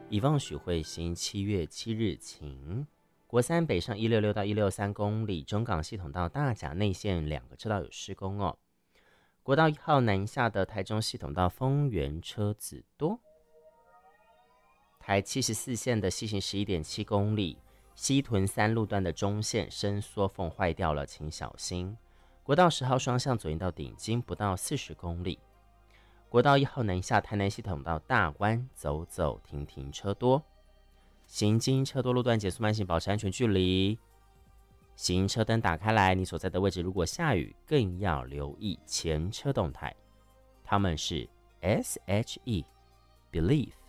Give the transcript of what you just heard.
以望许会行7月7日晴。国三北上166到163公里，中港系统道大甲内线2个车道有施工哦。国道1号南下的台中系统道丰原车子多。台74线的西行11.7公里，西屯3路段的中线伸缩缝坏掉了，请小心。国道10号双向左营到顶金不到40公里。国道1号南下台南系统道大湾走走停停车多。行经车多路段减速慢行，保持安全距离。行车灯打开来，你所在的位置如果下雨，更要留意前车动态。他们是 SHE Believe。